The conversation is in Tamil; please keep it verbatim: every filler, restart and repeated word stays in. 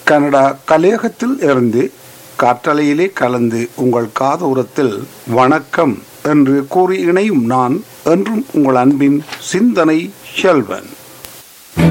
கனடா கலையகத்தில் இருந்து காற்றலையிலே கலந்து உங்கள் காதோரத்தில் வணக்கம் என்று கூறி இணையும் நான் என்றும் உங்கள் அன்பின் சிந்தனை செல்வன்.